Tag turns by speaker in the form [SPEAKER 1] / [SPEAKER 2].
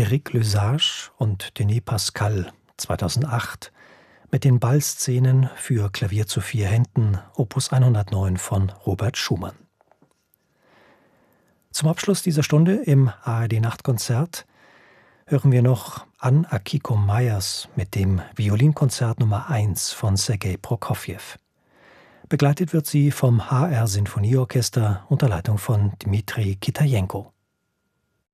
[SPEAKER 1] Éric Lesage und Denis Pascal 2008 mit den Ballszenen für Klavier zu 4 Händen, Opus 109 von Robert Schumann. Zum Abschluss dieser Stunde im ARD-Nachtkonzert hören wir noch Anne Akiko Meyers mit dem Violinkonzert Nummer 1 von Sergei Prokofjew. Begleitet wird sie vom HR Sinfonieorchester unter Leitung von Dmitri Kitajenko.